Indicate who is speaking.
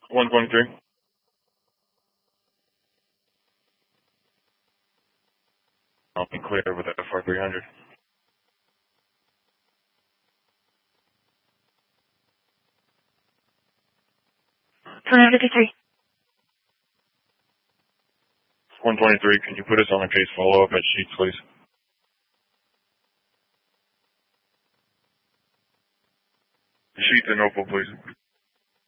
Speaker 1: 123. I'll be clear with that FR 300.
Speaker 2: 253.
Speaker 1: 123, can you put us on a case follow-up at Sheets, please? Sheets and Opal, please.